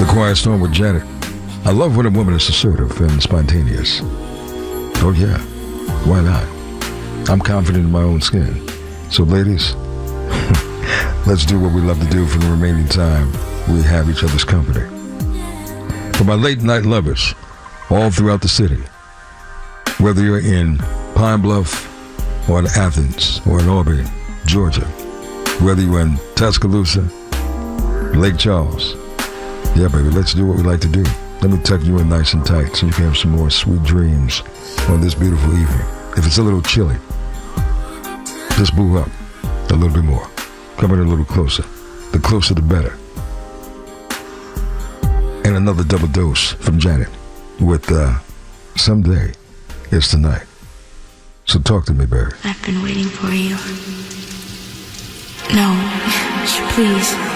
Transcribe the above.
The Quiet Storm with Janet. I love when a woman is assertive and spontaneous. Oh yeah, why not? I'm confident in my own skin. So ladies, let's do what we love to do for the remaining time we have each other's company. For my late night lovers all throughout the city, whether you're in Pine Bluff or in Athens or in Albany, Georgia, whether you're in Tuscaloosa, Lake Charles, yeah baby, let's do what we like to do. Let me tuck you in nice and tight so you can have some more sweet dreams on this beautiful evening. If it's a little chilly, just move up a little bit more. Come in a little closer. The closer the better. And another double dose from Janet with Someday Is Tonight. So talk to me, baby. I've been waiting for you. No, please.